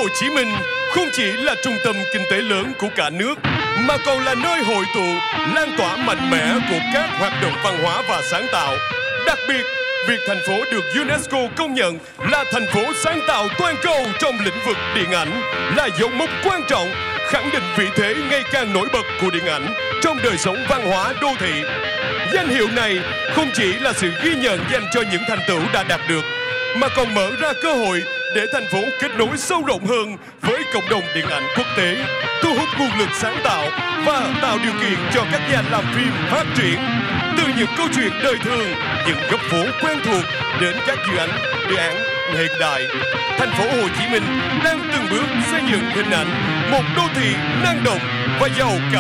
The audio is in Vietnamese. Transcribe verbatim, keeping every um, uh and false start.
Hồ Chí Minh không chỉ là trung tâm kinh tế lớn của cả nước, mà còn là nơi hội tụ, lan tỏa mạnh mẽ của các hoạt động văn hóa và sáng tạo. Đặc biệt, việc thành phố được UNESCO công nhận là thành phố sáng tạo toàn cầu trong lĩnh vực điện ảnh là dấu mốc quan trọng, khẳng định vị thế ngày càng nổi bật của điện ảnh trong đời sống văn hóa đô thị. Danh hiệu này không chỉ là sự ghi nhận dành cho những thành tựu đã đạt được, mà còn mở ra cơ hội để thành phố kết nối sâu rộng hơn với cộng đồng điện ảnh quốc tế, thu hút nguồn lực sáng tạo và tạo điều kiện cho các nhà làm phim phát triển. Từ những câu chuyện đời thường, những góc phố quen thuộc đến các dự án, đề án hiện đại, thành phố Hồ Chí Minh đang từng bước xây dựng hình ảnh một đô thị năng động và giàu cả